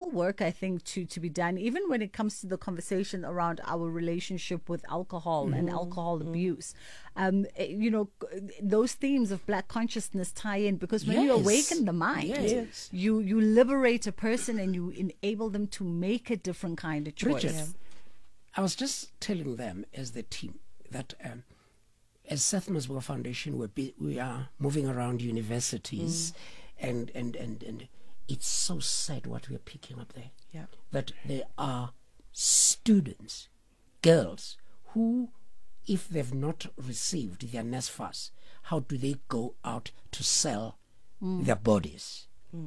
still work, I think, to be done, even when it comes to the conversation around our relationship with alcohol and alcohol abuse. Those themes of Black consciousness tie in, because when you awaken the mind, you liberate a person and you enable them to make a different kind of choice. Bridget, I was just telling them as the team that as Seth Masbogo Foundation, we are moving around universities, and it's so sad what we are picking up there. Yeah. That there are students, girls, who, if they've not received their NSFAS, how do they go out to sell their bodies?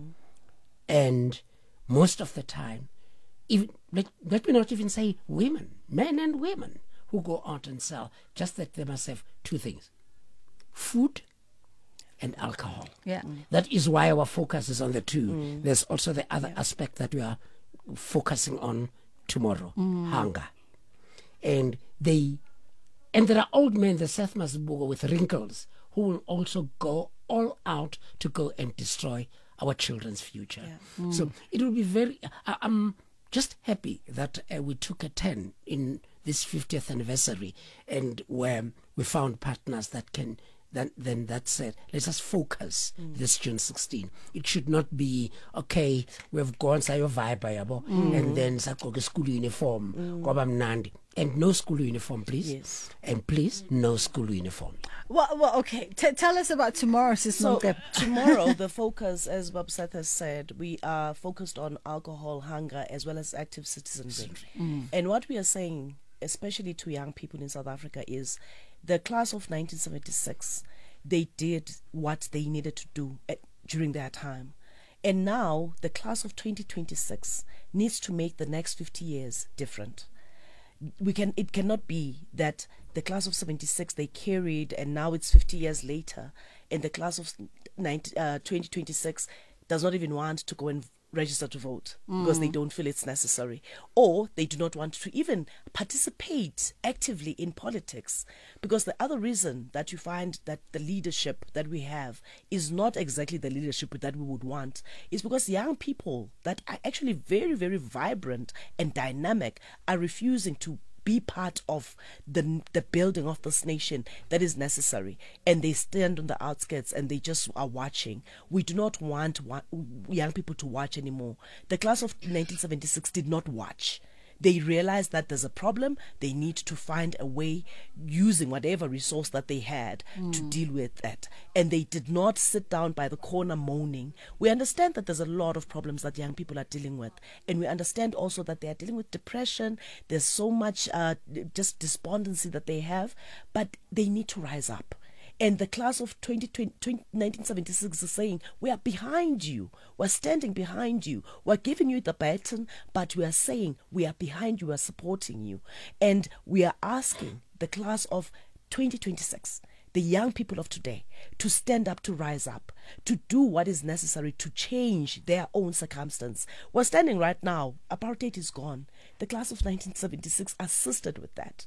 And most of the time, even let me not even say women, men and women, who go out and sell, just that they must have two things: food and alcohol. That is why our focus is on the two. There's also the other aspect that we are focusing on tomorrow, hunger. And there are old men, the Seth Masbogo with wrinkles, who will also go all out to go and destroy our children's future. So it will be very... I'm just happy that we took a turn in this 50th anniversary, and where we found partners that can... Then that said, let us focus this June 16. It should not be, okay, we've gone sayo vibe, and then sakoke school uniform, and no school uniform, please. Yes. And please, no school uniform. Well, okay. Tell us about tomorrow, Sis So Nonke. tomorrow, the focus, as Bob Seth has said, we are focused on alcohol, hunger, as well as active citizenry. And what we are saying, especially to young people in South Africa, is the class of 1976, they did what they needed to do during their time. And now the class of 2026 needs to make the next 50 years different. It cannot be that the class of 76 they carried, and now it's 50 years later, and the class of 2026 does not even want to go and register to vote because they don't feel it's necessary, or they do not want to even participate actively in politics. Because the other reason that you find that the leadership that we have is not exactly the leadership that we would want is because young people that are actually very, very vibrant and dynamic are refusing to be part of the building of this nation that is necessary, and they stand on the outskirts and they just are watching. We do not want young people to watch anymore. The class of 1976 did not watch. They realized that there's a problem. They need to find a way, using whatever resource that they had, to deal with that. And they did not sit down by the corner moaning. We understand that there's a lot of problems that young people are dealing with. And we understand also that they are dealing with depression. There's so much just despondency that they have. But they need to rise up. And the class of 1976 is saying, we are behind you. We're standing behind you. We're giving you the baton, but we are saying we are behind you, we're supporting you. And we are asking the class of 2026, the young people of today, to stand up, to rise up, to do what is necessary to change their own circumstance. We're standing right now. Apartheid is gone. The class of 1976 assisted with that.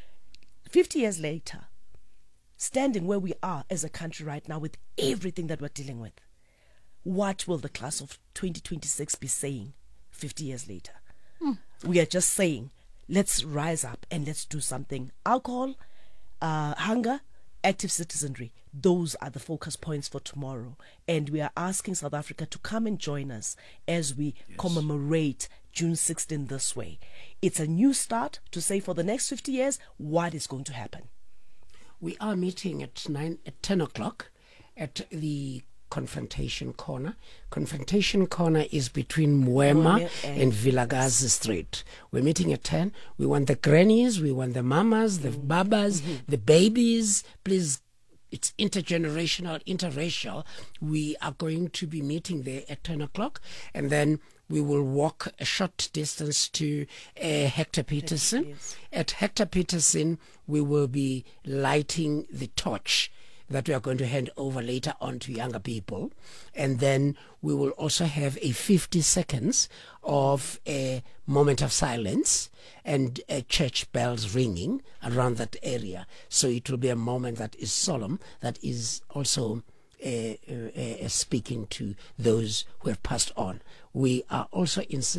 50 years later, standing where we are as a country right now with everything that we're dealing with, what will the class of 2026 be saying 50 years later? We are just saying, let's rise up and let's do something. Alcohol, hunger, active citizenry, those are the focus points for tomorrow. And we are asking South Africa to come and join us as we commemorate June 16 this way. It's a new start to say for the next 50 years, what is going to happen? We are meeting at 10 o'clock at the Confrontation Corner. Confrontation Corner is between Mwema and Vilakazi Street. We're meeting at 10. We want the grannies, we want the mamas, the babas, the babies. Please, it's intergenerational, interracial. We are going to be meeting there at 10 o'clock. And then we will walk a short distance to Hector Peterson. Yes. At Hector Peterson, we will be lighting the torch that we are going to hand over later on to younger people. And then we will also have a 50 seconds of a moment of silence and church bells ringing around that area. So it will be a moment that is solemn, that is also speaking to those who have passed on. We are also insisting